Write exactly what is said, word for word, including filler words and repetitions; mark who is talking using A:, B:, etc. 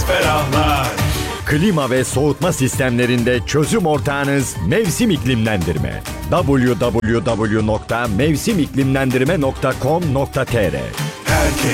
A: ferahlar.
B: Klima ve soğutma sistemlerinde çözüm ortağınız Mevsim İklimlendirme. double-u double-u double-u nokta mevsim iklimlendirme nokta com nokta tr
A: Herkes